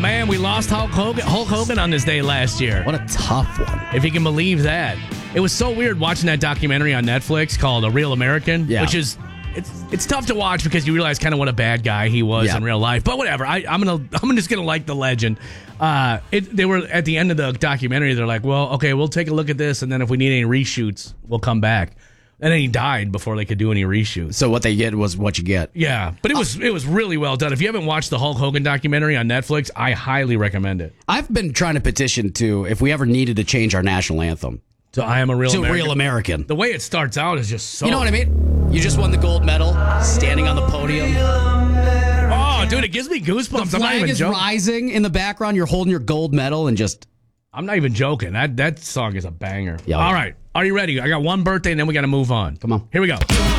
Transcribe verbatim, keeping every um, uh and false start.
man, we lost Hulk Hogan, Hulk Hogan on this day last year. What a tough one. If you can believe that. It was so weird watching that documentary on Netflix called A Real American, Yeah. which is it's it's tough to watch because you realize kind of what a bad guy he was Yeah. in real life. But whatever, I, I'm gonna I'm just gonna like the legend. Uh, it, they were at the end of the documentary. They're like, well, okay, we'll take a look at this, and then if we need any reshoots, we'll come back. And then he died before they could do any reshoots. So what they get was what you get. Yeah, but it was it was really well done. If you haven't watched the Hulk Hogan documentary on Netflix, I highly recommend it. I've been trying to petition to if we ever needed to change our national anthem So I am a real to American. Real American. The way it starts out is just so. You know what I mean? You just won the gold medal, standing on the podium. Oh, dude, it gives me goosebumps. The I'm not flag even is joking. rising in the background. You're holding your gold medal and just. I'm not even joking. That that song is a banger. Yeah, All yeah. right, are you ready? I got one birthday, and then we got to move on. Come on. Here we go.